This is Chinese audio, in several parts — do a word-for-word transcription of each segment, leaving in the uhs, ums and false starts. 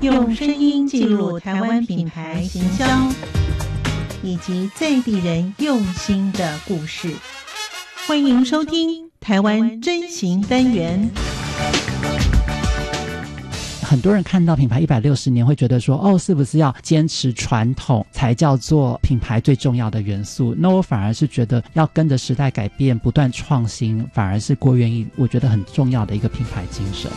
用声音记录台湾品牌行销以及在地人用心的故事。欢迎收听台湾真行单元。 很多人看到品牌一百六十年会觉得说，哦，是不是要坚持传统才叫做品牌最重要的元素？那我反而是觉得要跟着时代改变，不断创新，反而是郭元益我觉得很重要的一个品牌精神。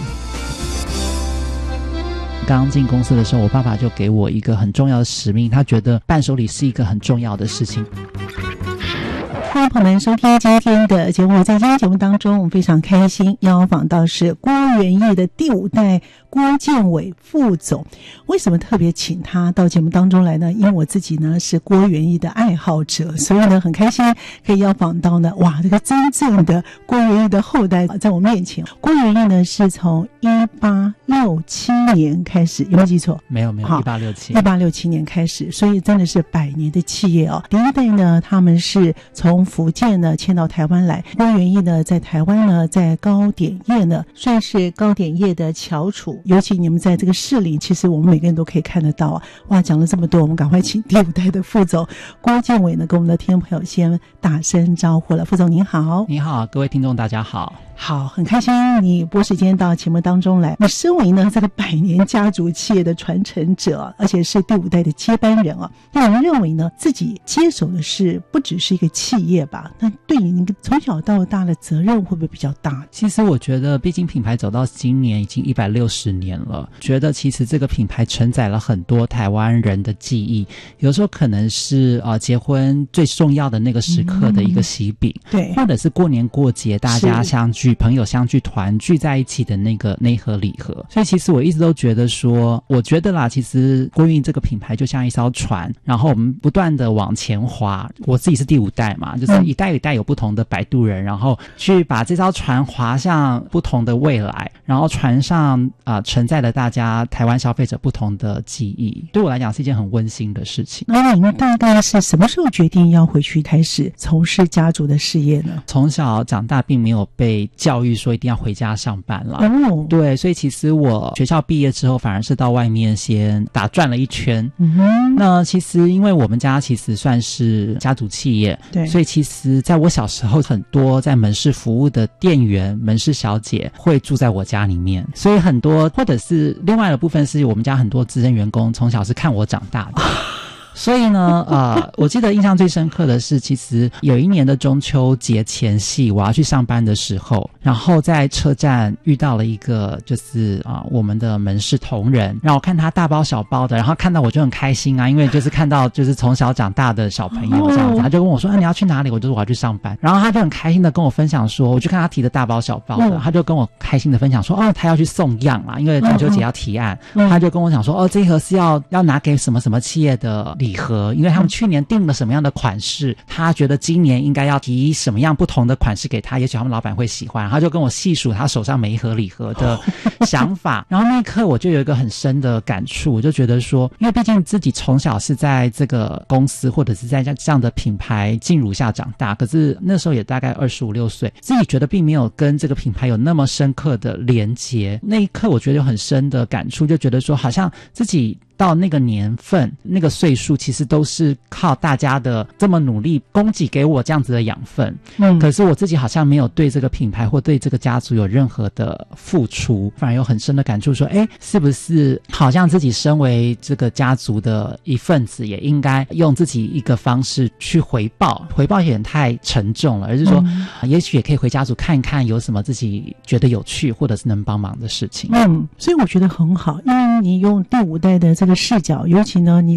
刚进公司的时候，我爸爸就给我一个很重要的使命，他觉得伴手礼是一个很重要的事情。 欢迎朋友们收听今天的节目。在今天节目当中，我们非常开心邀访到是郭元益的第五代郭建伟副总。为什么特别请他到节目当中来呢？因为我自己呢是郭元益的爱好者，所以呢很开心可以邀访到呢，哇，这个真正的郭元益的后代在我面前。郭元益呢是从一八六七年开始，有没有记错？ 没有没有，一八六七一八六七年开始，所以真的是百年的企业哦。第一代呢，他们是从福建呢迁到台湾来，郭元益呢在台湾呢，在糕点业呢算是糕点业的翘楚，尤其你们在这个市里，其实我们每个人都可以看得到啊。哇，讲了这么多，我们赶快请第五代的副总郭建伟呢跟我们的听众朋友先打声招呼了。副总您好。 你好，各位听众大家好。 好，很开心你拨时间到节目当中来。你身为呢这个百年家族企业的传承者，而且是第五代的接班人啊，那你认为呢自己接手的是不只是一个企业吧？那对你从小到大的责任会不会比较大？ 其实我觉得，毕竟品牌走到今年已经一百六十年了，觉得其实这个品牌承载了很多台湾人的记忆。有时候可能是呃结婚最重要的那个时刻的一个喜饼，嗯、对，或者是过年过节大家相聚。朋友相聚团聚在一起的那个那一盒礼盒。所以其实我一直都觉得说，我觉得啦，其实郭元益这个品牌就像一艘船，然后我们不断的往前划。我自己是第五代嘛，就是一代一代有不同的摆渡人，然后去把这艘船划向不同的未来，然后船上啊、呃、承载了大家台湾消费者不同的记忆。对我来讲是一件很温馨的事情。 那你们大概是什么时候决定要回去开始从事家族的事业呢？ 从小长大并没有被教育说一定要回家上班了。 哦， 对，所以其实我学校毕业之后反而是到外面先打转了一圈。 嗯哼， 那其实因为我们家其实算是家族企业，对，所以其实在我小时候很多在门市服务的店员、门市小姐会住在我家里面，所以很多或者是另外的部分是我们家很多资深员工从小是看我长大的。所以呢，呃，我记得印象最深刻的是，其实有一年的中秋节前夕，我要去上班的时候，然后在车站遇到了一个就是啊、呃、我们的门市同仁，让我看他大包小包的，然后看到我就很开心啊，因为就是看到就是从小长大的小朋友这样子，他就跟我说啊你要去哪里？我就说我要去上班，然后他就很开心的跟我分享说，我就看他提的大包小包的，他就跟我开心的分享说，哦他要去送样啦，因为中秋节要提案，他就跟我讲说，哦这一盒是要要拿给什么什么企业的礼盒，因为他们去年定了什么样的款式，他觉得今年应该要提什么样不同的款式给他，也许他们老板会喜欢，他就跟我细数他手上每一盒礼盒的想法。然后那一刻我就有一个很深的感触，我就觉得说，因为毕竟自己从小是在这个公司或者是在这样的品牌进入下长大，可是那时候也大概二十五六岁，自己觉得并没有跟这个品牌有那么深刻的连结。那一刻我觉得有很深的感触，就觉得说好像自己到那个年份那个岁数其实都是靠大家的这么努力供给给我这样子的养分，嗯，可是我自己好像没有对这个品牌或对这个家族有任何的付出，反而有很深的感触说，诶，是不是好像自己身为这个家族的一份子也应该用自己一个方式去回报，回报有点太沉重了，而是说、嗯啊、也许也可以回家族看一看有什么自己觉得有趣或者是能帮忙的事情。 嗯，所以我觉得很好，因为你用第五代的这个视角，尤其呢你